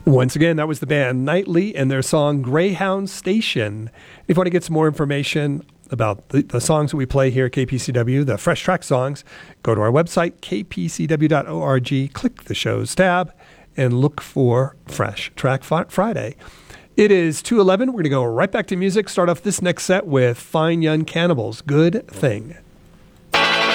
Once again, that was the band Nightly and their song Greyhound Station. If you want to get some more information about the songs that we play here at KPCW, the Fresh Track songs, go to our website, kpcw.org, click the shows tab, and look for Fresh Track Friday. It is 2:11. We're going to go right back to music. Start off this next set with Fine Young Cannibals, Good Thing.